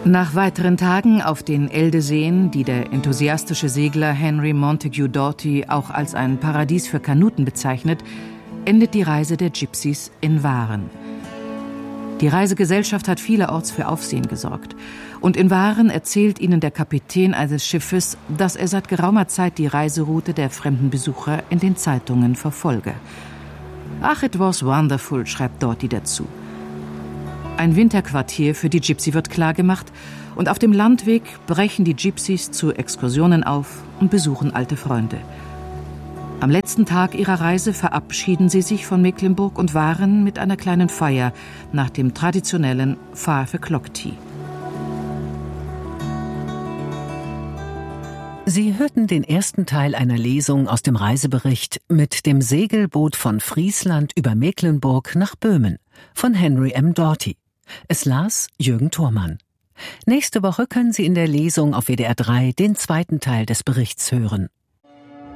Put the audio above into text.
Nach weiteren Tagen auf den Eldeseen, die der enthusiastische Segler Henry Montague Doughty auch als ein Paradies für Kanuten bezeichnet, endet die Reise der Gypsies in Waren. Die Reisegesellschaft hat vielerorts für Aufsehen gesorgt. Und in Waren erzählt ihnen der Kapitän eines Schiffes, dass er seit geraumer Zeit die Reiseroute der fremden Besucher in den Zeitungen verfolge. »Ach, it was wonderful«, schreibt Doughty dazu. Ein Winterquartier für die Gypsy wird klargemacht und auf dem Landweg brechen die Gypsies zu Exkursionen auf und besuchen alte Freunde. Am letzten Tag ihrer Reise verabschieden sie sich von Mecklenburg und Waren mit einer kleinen Feier nach dem traditionellen 5 o'clock Tea. Sie hörten den ersten Teil einer Lesung aus dem Reisebericht mit dem Segelboot von Friesland über Mecklenburg nach Böhmen von Henry M. Doughty. Es las Jürgen Thormann. Nächste Woche können Sie in der Lesung auf WDR 3 den zweiten Teil des Berichts hören.